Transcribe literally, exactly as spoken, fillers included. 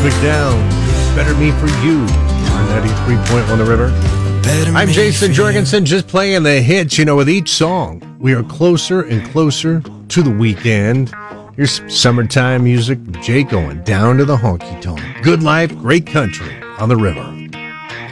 McDowell, Better Me For You on ninety-three point one The River. I'm Jason Jorgensen, just playing the hits. You know, with each song, we are closer and closer to the weekend. Here's some summertime music. Jay going down to the honky tonk. Good life, great country on the river.